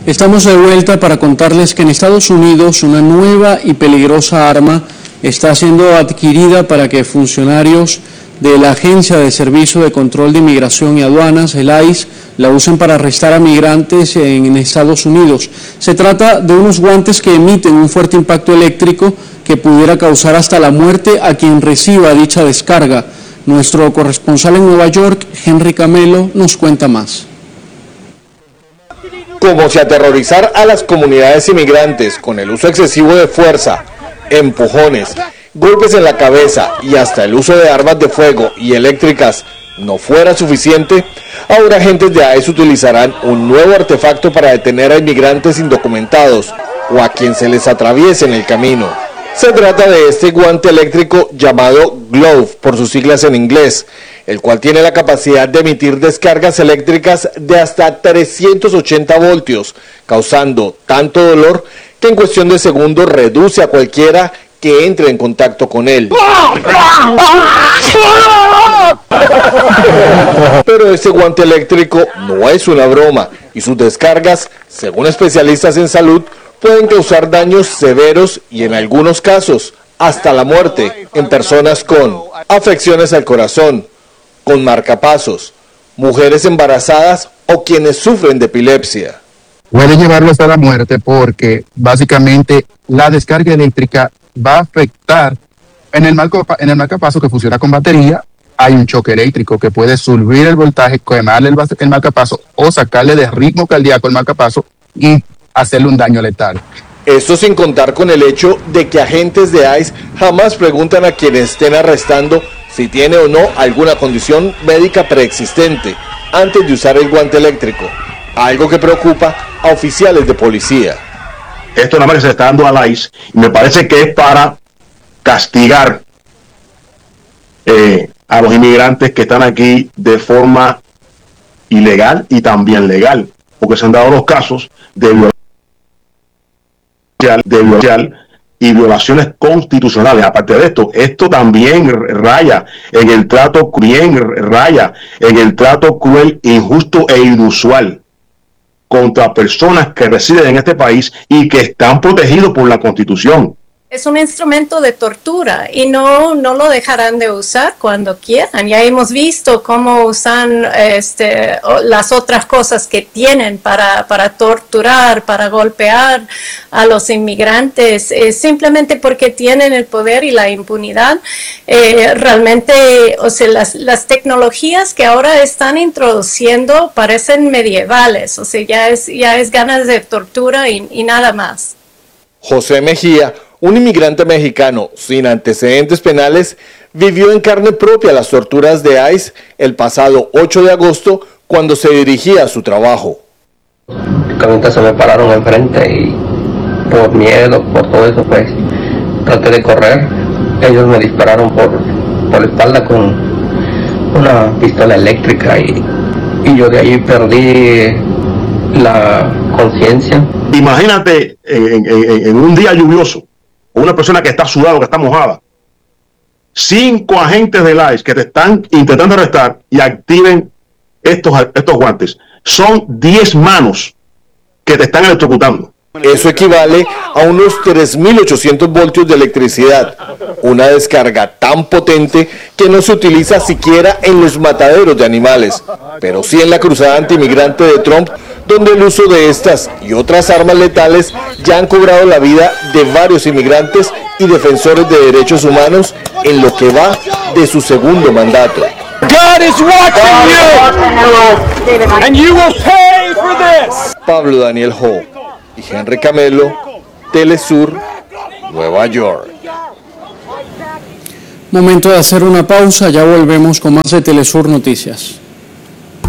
Estamos de vuelta para contarles que en Estados Unidos una nueva y peligrosa arma está siendo adquirida para que funcionarios de la Agencia de Servicio de Control de Inmigración y Aduanas, el ICE, la usen para arrestar a migrantes en Estados Unidos. Se trata de unos guantes que emiten un fuerte impacto eléctrico que pudiera causar hasta la muerte a quien reciba dicha descarga. Nuestro corresponsal en Nueva York, Henry Camelo, nos cuenta más. Como si aterrorizar a las comunidades inmigrantes con el uso excesivo de fuerza, empujones, golpes en la cabeza y hasta el uso de armas de fuego y eléctricas no fuera suficiente, ahora agentes de ICE utilizarán un nuevo artefacto para detener a inmigrantes indocumentados o a quien se les atraviese en el camino. Se trata de este guante eléctrico llamado Glove por sus siglas en inglés, el cual tiene la capacidad de emitir descargas eléctricas de hasta 380 voltios, causando tanto dolor que en cuestión de segundos reduce a cualquiera que entre en contacto con él. Pero este guante eléctrico no es una broma y sus descargas, según especialistas en salud, pueden causar daños severos y en algunos casos hasta la muerte en personas con afecciones al corazón, con marcapasos, mujeres embarazadas o quienes sufren de epilepsia. Puede llevarlo hasta la muerte porque básicamente la descarga eléctrica va a afectar en el marcapaso que funciona con batería. Hay un choque eléctrico que puede subir el voltaje, quemarle el marcapaso o sacarle de ritmo cardíaco el marcapaso y hacerle un daño letal. Esto sin contar con el hecho de que agentes de ICE jamás preguntan a quienes estén arrestando si tiene o no alguna condición médica preexistente antes de usar el guante eléctrico, algo que preocupa a oficiales de policía. Esto nada más que se está dando al ICE y me parece que es para castigar a los inmigrantes que están aquí de forma ilegal y también legal, porque se han dado los casos de violación y violaciones constitucionales. Aparte de esto también raya en el trato cruel, injusto e inusual contra personas que residen en este país y que están protegidos por la Constitución. Es un instrumento de tortura y no lo dejarán de usar cuando quieran. Ya hemos visto cómo usan las otras cosas que tienen para torturar, para golpear a los inmigrantes, simplemente porque tienen el poder y la impunidad. Realmente, o sea, las tecnologías que ahora están introduciendo parecen medievales, o sea, ya es ganas de tortura y nada más. José Mejía, un inmigrante mexicano sin antecedentes penales, vivió en carne propia las torturas de ICE el pasado 8 de agosto cuando se dirigía a su trabajo. Prácticamente se me pararon enfrente y por miedo, por todo eso, pues traté de correr. Ellos me dispararon por la espalda con una pistola eléctrica y yo de ahí perdí la conciencia. Imagínate en un día lluvioso, una persona que está sudada, que está mojada, 5 agentes del ICE que te están intentando arrestar y activen estos guantes. Son 10 manos que te están electrocutando. Eso equivale a unos 3.800 voltios de electricidad, una descarga tan potente que no se utiliza siquiera en los mataderos de animales, pero sí en la cruzada antimigrante de Trump, donde el uso de estas y otras armas letales ya han cobrado la vida de varios inmigrantes y defensores de derechos humanos en lo que va de su segundo mandato. God is watching you, and you will pay for this. Pablo Daniel Ho y Henry Camelo, Telesur, Nueva York. Momento de hacer una pausa, ya volvemos con más de Telesur Noticias.